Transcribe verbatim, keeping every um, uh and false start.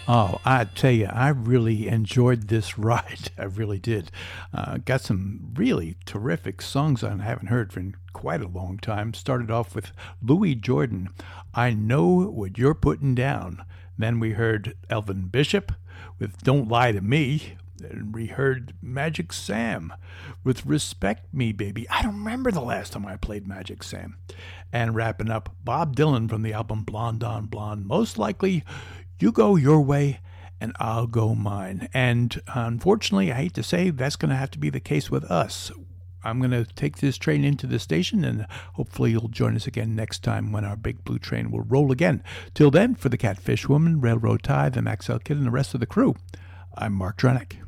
Oh, I tell you, I really enjoyed this ride. I really did. Uh, got some really terrific songs I haven't heard for quite a long time. Started off with Louis Jordan, I Know What You're Putting Down. Then we heard Elvin Bishop with Don't Lie to Me. Then we heard Magic Sam with Respect Me, Baby. I don't remember the last time I played Magic Sam. And wrapping up, Bob Dylan from the album Blonde on Blonde. Most likely, you go your way and I'll go mine. And unfortunately, I hate to say, that's going to have to be the case with us. I'm going to take this train into the station, and hopefully you'll join us again next time when our big blue train will roll again. Till then, for the Catfish Woman, Railroad Tie, the Maxell Kid, and the rest of the crew, I'm Mark Drenick.